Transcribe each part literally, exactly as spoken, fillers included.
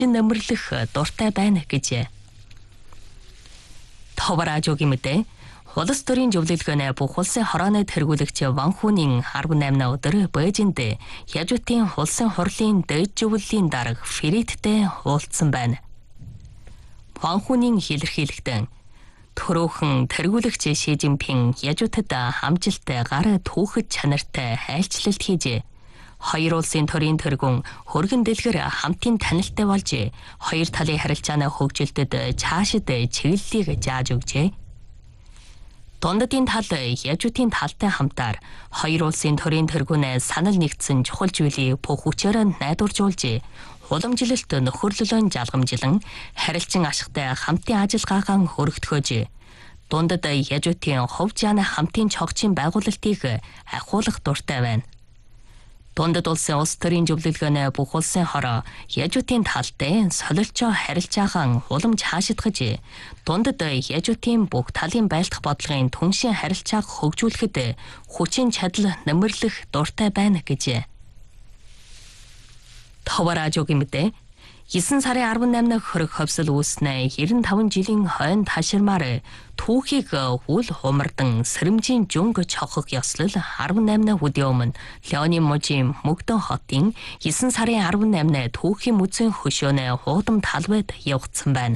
нэмэрлэх дуртай байна гэжээ. Товаражуугийн мэдээ улс төрийн зөвлөлгөөнөө бүх улсын хорооны тэргүүлэгч Ван Хүнийн арван наймнаа өдөр Бээжинд Яжутын улсын хурлын дээд зөвлөлийн дарга Фриттэй уулзсан байна. Ван Хүнийн илэрхийлэгтэн төрөөхөн тэргүүлэгч Ши Жинпин Яжутад хамжилттай гар түүхэд чанартай айлчлалт хийж хоёр улсын төрийн тэргүүн хөргөн дэлгэр хамтын танилттай болж хоёр талын харилцааны хөгжилдөд цаашид чиглэлийг зааж өгчээ. Дундадын тал Яжутын талтай хамтаар хоёр улсын төрийн тэргүүнээ санал нэгдсэн чухал зүйлийг бүх хүчээр найдваржуулж уламжлалт нөхөрлөлөө жалгамжлан харилцан ашигтай хамтын ажиллагаагаан хөргөтгөөж дундад Яжутын хувь жааны хамтын чогчийн байгуулалтыг ахиулах дуртай байна. Дундад улсын улс төрийн зөвлөлгөөнөө бүх улсын хороо Яжутын талтай солилцоо харилцаагаан уламж хаашидгаж дундад Яжутын бүх талын байлдах бодлогын түншийн харилцааг хөгжүүлэхэд хүчин чадал нэмэрлэх дуртай байна гэжээ. Товаражуугийн мэдээ есөн сарын арван наймнаас хөрөх ховсол үүснэ хэрэв таван жилийн хойно таширмаар түүхийг үл хумардан сэрэмжийн жунг чохох ёслол арван наймнаас өдөө өмнө Леони Можийн Мөгдөн хотын есөн сарын арван наймнаас түүхийн музейн хөшөөнө хуудам талбайд явагдсан байна.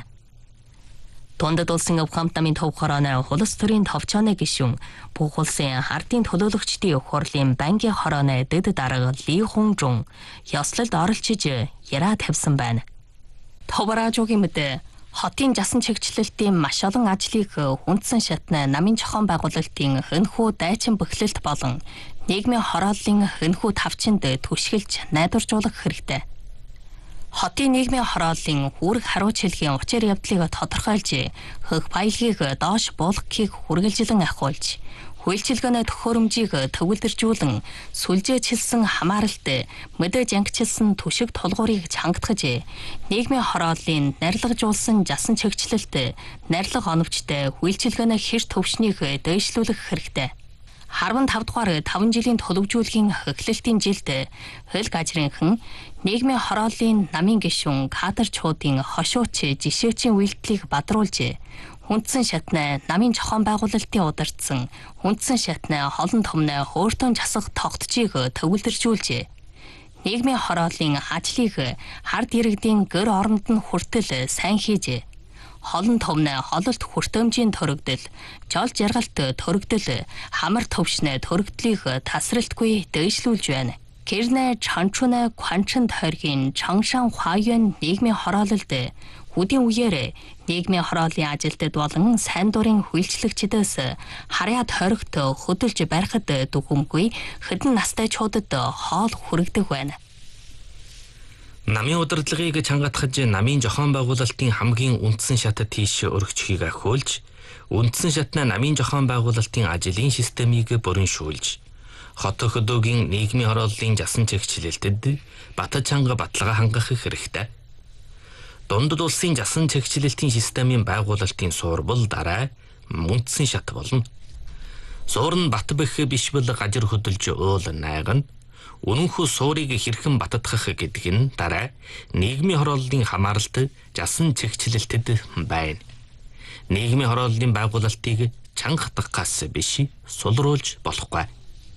Дундад улсын Авхамт намын төв хорооны улс төрийн товчооны гишүүн бүх улсын ардын төлөөлөгчдийн хурлын бангийн хорооны дэд дарга Ли Хунжун ёслолд оролцож яраа тавьсан байна. Товаражуугийн мэдээ хотын жасан чигчлэлтийн маш олон ажлыг үндсэн шатны намын зохион байгуулалтын хөнхүү дайчин бэхлэлт болон нийгмийн хорооллын хөнхүү тавчинд түшгэлж найдваржуулах хэрэгтэй. Хотын нийгмийн хорооллын үүрэг хариуцлагын учир явдлыг тодорхойлж хөх баялагийг доош буулгахыг хүргэлжлэн ахиулж хуульчилгээний төхөөрөмжийг төвлөржүүлэн сүлжээчилсэн хамааралтай мэдээж ангичилсан түшиг тулгуурыг чангатгаж нийгмийн хорооллын нарилгажуулсан жасан чигчлэлт нарилга оновчтой хуульчилгээний хэр төвшнийг дээшлүүлэх хэрэгтэй. арван тав дугаар таван жилийн төлөвжүүлгийн эхлэлтийн жилд хөл гажрынхан нийгмийн хорооллын намын гишүүн кадрчуудын хошууч жишээчийн үйлдэлийг бадруулж хүндсэн шатны намын зохион байгуулалтын удирдсан хүндсэн шатны холон томны хөөртөн засах тогтцыг төвлөржүүлж нийгмийн хорооллын ажлыг хард иргэдийн гэр оронд нь хүртэл сайн хийж холон томны хололт хүртээмжийн төрөгдөл, жол жаргалт төрөгдөл, хамар төвшнэ төрөгдлийг тасралтгүй дээшлүүлж байна. Гэрнэ чанчунэ кванчин тойргийн Чонгшан Хуайюан нийгмийн хороололд үдийн үеэр нийгмийн хорооллын ажилтнууд болон сайн дурын хуульчлагчдаас харьяа тойрогт хөдөлж барихад дүгүмгүй хэдэн настайчуудад хоол хүрэгдэх байна. Намын удирдлагыг чангатгаж намын зохион байгуулалтын хамгийн үндсэн шатад тийш өргөжхийг ахиулж, үндсэн шатны намын зохион байгуулалтын ажлын системийг бүрэншүүлж, хот хөдөөгийн нийгмийн хорооллын жасан чигчлэлтэд бата чанга баталгаа хангах хэрэгтэй. Дундад улсын жасан чигчлэлтийн системийн байгуулалтын суур бол дараа үндсэн шат болно. Суур нь бат бэх биш бол гажир хөдөлж уул найгана. Үнэнхүү суурийг хэрхэн баттгах гэдэг нь дараа нийгмийн хорооллын хамааралт жасан чигчлэлтэд байна. Нийгмийн хорооллын байгуулалтыг чангатгахаас биш сулруулж болохгүй.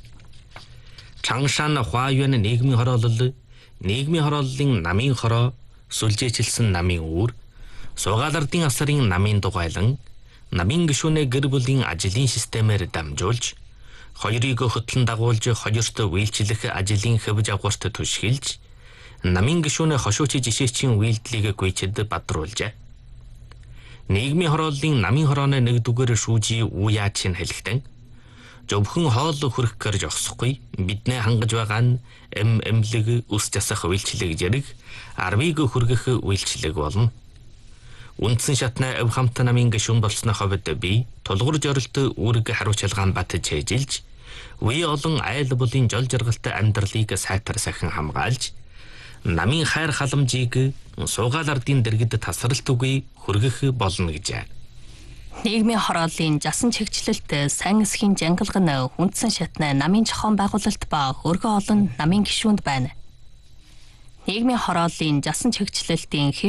Чонгшан Хуайюан нийгмийн хороолол, нийгмийн хорооллын намын хороо, сүлжээчилсэн намын үүр, Сугаалардын асарын намын дугайлан, намын гишүүнээ гэр бүлийн ажлын системээр дамжуулж хоёрыг хөтлөн дагуулж хоёрт үйлчлэх ажлын хэвж агуурт түшгэлж, намын гишүүнээ хошууч жишээчийн үйлдэлийг гүйчэд бадруулжээ. Нийгмийн хорооллын намын хорооны нэг дүгээр шүүжи үяач нь хэлэхдээ зөвхөн хоол хүрэх гэж огсохгүй биднээ хангаж байгаа нь эм эмлэг ус засах үйлчлэг зэрэг арвыг хүргэх үйлчлэг болно. Үндсэн шатны Авхамт намын гишүүн болсны хувьд би тулгуур зорилт үүрэг хариуцлагаан батж хэжилж, үе олон айл булын жол жаргалтай амьдралыг сайтар сахин хамгаалж, намын хайр халамжийг Сугаалардын дэргэд тасралт үгүй хүргэх болно гэжээ. Нийгмийн хорооллын жасан чигчлэлт сайн эсхийн жангалга нь үндсэн шатны намын зохион байгуулалт ба хөргөө олон намын гишүүнд байна. нийгмийн хорооллын жасан чигчлэлтийн